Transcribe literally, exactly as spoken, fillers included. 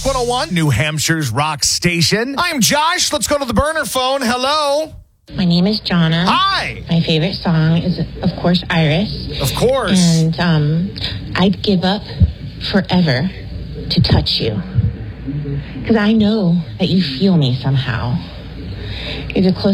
one oh one, New Hampshire's rock station. I'm Josh. Let's go to the burner phone. Hello. My name is Jonna. Hi. My favorite song is, of course, Iris. Of course. And um, I'd give up forever to touch you. Because I know that you feel me somehow. You're the closest